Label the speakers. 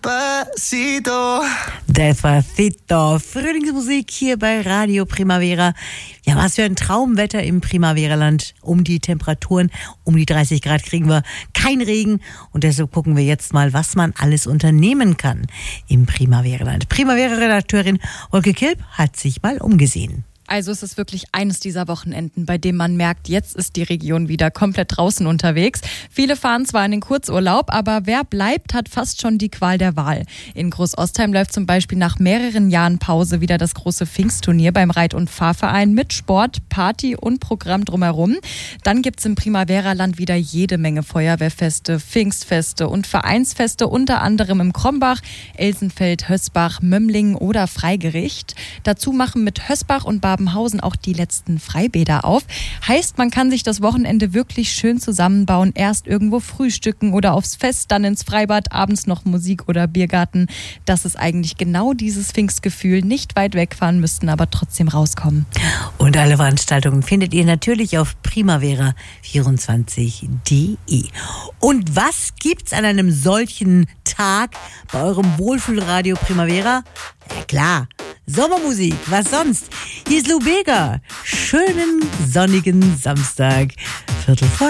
Speaker 1: Despacito.
Speaker 2: Despacito. Frühlingsmusik hier bei Radio Primavera. Ja, was für ein Traumwetter im Primavera-Land. Um die Temperaturen, um die 30 Grad kriegen wir kein Regen. Und deshalb gucken wir jetzt mal, was man alles unternehmen kann im Primavera-Land. Primavera-Redakteurin Olke Kilp hat sich mal umgesehen.
Speaker 3: Also es ist wirklich eines dieser Wochenenden, bei dem man merkt, jetzt ist die Region wieder komplett draußen unterwegs. Viele fahren zwar in den Kurzurlaub, aber wer bleibt, hat fast schon die Qual der Wahl. In Großostheim läuft zum Beispiel nach mehreren Jahren Pause wieder das große Pfingstturnier beim Reit- und Fahrverein mit Sport, Party und Programm drumherum. Dann gibt's im Primavera-Land wieder jede Menge Feuerwehrfeste, Pfingstfeste und Vereinsfeste, unter anderem im Krombach, Elsenfeld, Hösbach, Mömmlingen oder Freigericht. Dazu machen mit Hösbach und Babenhausen auch die letzten Freibäder auf. Heißt, man kann sich das Wochenende wirklich schön zusammenbauen. Erst irgendwo frühstücken oder aufs Fest, dann ins Freibad, abends noch Musik oder Biergarten. Das ist eigentlich genau dieses Pfingstgefühl. Nicht weit wegfahren müssten, aber trotzdem rauskommen.
Speaker 2: Und alle Veranstaltungen findet ihr natürlich auf primavera24.de. Und was gibt's an einem solchen Tag bei eurem Wohlfühlradio Primavera? Ja klar, Sommermusik, was sonst? Hier ist Lou Bega. Schönen sonnigen Samstag, 15:45.